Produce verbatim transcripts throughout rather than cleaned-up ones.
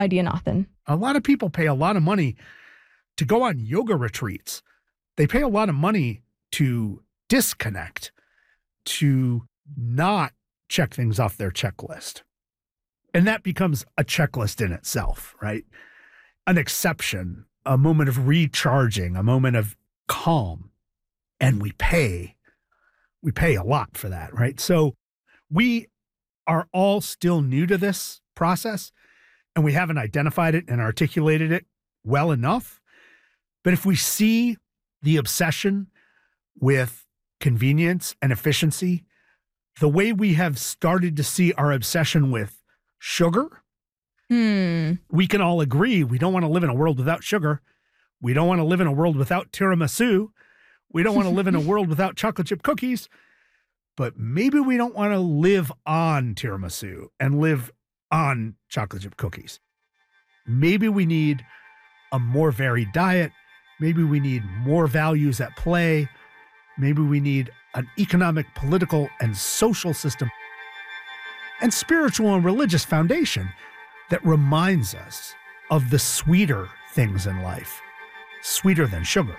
Vaidyanathan. A lot of people pay a lot of money to go on yoga retreats. They pay a lot of money to disconnect, to not check things off their checklist. And that becomes a checklist in itself, right? An exception, a moment of recharging, a moment of calm. And we pay, we pay a lot for that, right? So we are all still new to this process, and we haven't identified it and articulated it well enough. But if we see the obsession with convenience and efficiency, the way we have started to see our obsession with sugar, Hmm. we can all agree we don't want to live in a world without sugar. We don't want to live in a world without tiramisu. We don't want to live in a world without chocolate chip cookies. But maybe we don't want to live on tiramisu and live on chocolate chip cookies. Maybe we need a more varied diet. Maybe we need more values at play. Maybe we need an economic, political, and social system and spiritual and religious foundation that reminds us of the sweeter things in life, sweeter than sugar.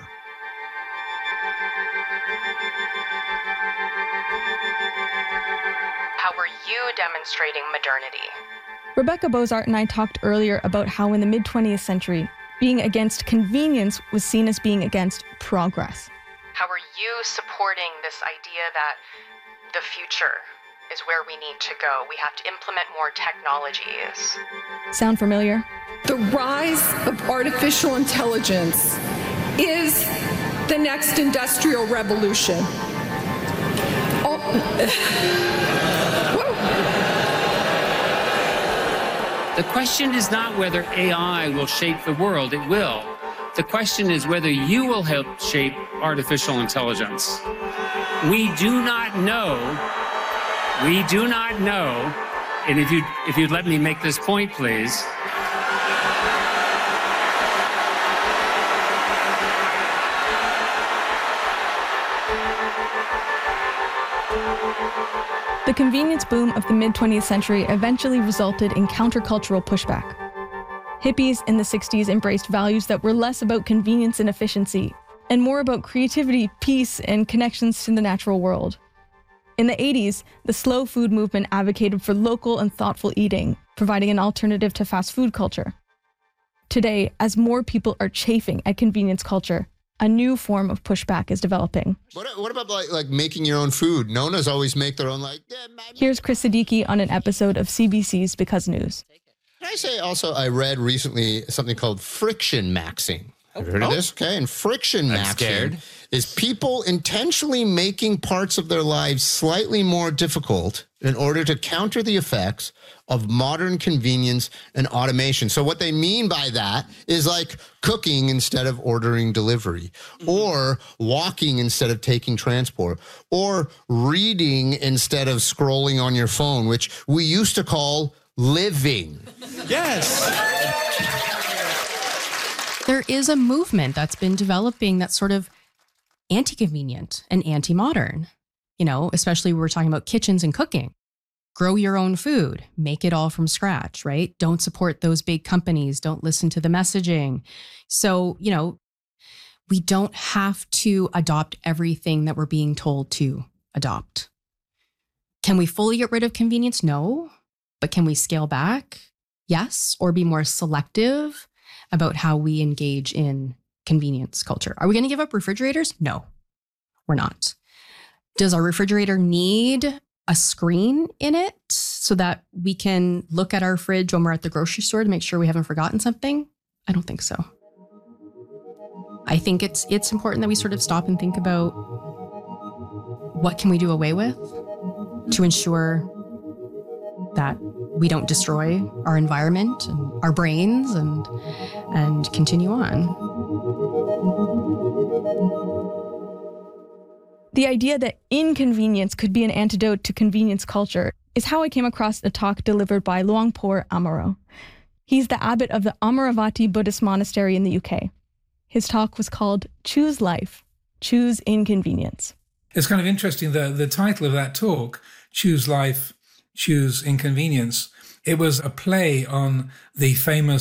How were you demonstrating modernity? Rebecca Bozart and I talked earlier about how in the mid-twentieth century, being against convenience was seen as being against progress. How are you supporting this idea that the future is where we need to go? We have to implement more technologies. Sound familiar? The rise of artificial intelligence is the next industrial revolution. Oh. The question is not whether A I will shape the world. It will. The question is whether you will help shape artificial intelligence. We do not know. We do not know. And if you'd, if you'd let me make this point, please. The convenience boom of the mid-twentieth century eventually resulted in countercultural pushback. Hippies in the sixties embraced values that were less about convenience and efficiency, and more about creativity, peace, and connections to the natural world. In the eighties, the slow food movement advocated for local and thoughtful eating, providing an alternative to fast food culture. Today, as more people are chafing at convenience culture, a new form of pushback is developing. What, what about like, like making your own food? Nonas always make their own like... Yeah, Here's Chris Siddiqui on an episode of C B C's Because News. Can I say also, I read recently something called friction maxing. Have you heard Oh. of this? Okay, and friction I'm maxing scared. is people intentionally making parts of their lives slightly more difficult in order to counter the effects of modern convenience and automation. So what they mean by that is like cooking instead of ordering delivery, mm-hmm. or walking instead of taking transport, or reading instead of scrolling on your phone, which we used to call living. Yes. There is a movement that's been developing that's sort of anti-convenient and anti-modern, you know, especially when we're talking about kitchens and cooking. Grow your own food, make it all from scratch, right? Don't support those big companies. Don't listen to the messaging. So, you know, we don't have to adopt everything that we're being told to adopt. Can we fully get rid of convenience? No. But can we scale back? Yes. Or be more selective about how we engage in convenience culture. Are we going to give up refrigerators? No, we're not. Does our refrigerator need a screen in it so that we can look at our fridge when we're at the grocery store to make sure we haven't forgotten something? I don't think so. I think it's it's important that we sort of stop and think about what can we do away with to ensure that we don't destroy our environment and our brains and and continue on. The idea that inconvenience could be an antidote to convenience culture is how I came across a talk delivered by Luangpur Amaro. He's the abbot of the Amaravati Buddhist Monastery in the U K. His talk was called Choose Life, Choose Inconvenience. It's kind of interesting, the, the title of that talk, Choose Life, choose inconvenience. It was a play on the famous